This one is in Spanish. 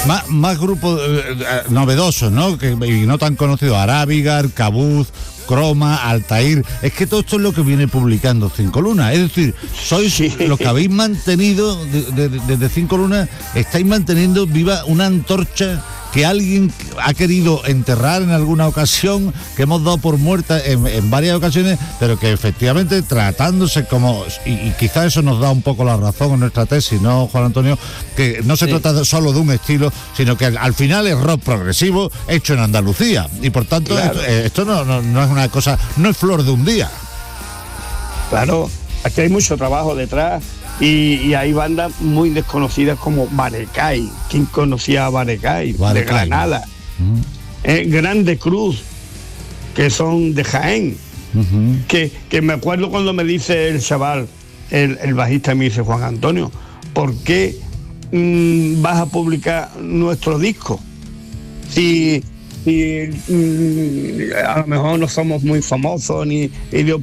Más grupos novedosos, ¿no? Y no tan conocidos: Arábigar, Cabuz, Croma, Altair. Es que todo esto es lo que viene publicando Cinco Lunas. Es decir, sois los que habéis mantenido desde Cinco Lunas, estáis manteniendo viva una antorcha que alguien ha querido enterrar en alguna ocasión, que hemos dado por muerta en varias ocasiones, pero que efectivamente tratándose como, y quizás eso nos da un poco la razón en nuestra tesis, ¿no, Juan Antonio? Que no se trata solo de un estilo, sino que al final es rock progresivo hecho en Andalucía, y por tanto claro, esto no es una cosa, no es flor de un día. Claro, aquí hay mucho trabajo detrás. Y hay bandas muy desconocidas como Barecay. ¿Quién conocía a Barecay? De Granada. Grande Cruz, que son de Jaén. Que me acuerdo cuando me dice el chaval, el bajista, me dice: Juan Antonio, ¿por qué vas a publicar nuestro disco? Si a lo mejor no somos muy famosos ni